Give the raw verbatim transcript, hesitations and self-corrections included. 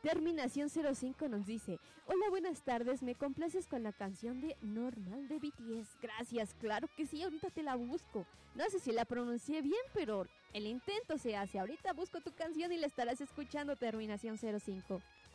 Terminación cero cinco nos dice: hola, buenas tardes, me complaces con la canción de Normal de B T S. Gracias, claro que sí, ahorita te la busco. No sé si la pronuncié bien, pero el intento se hace. Ahorita busco tu canción y la estarás escuchando, Terminación cero cinco.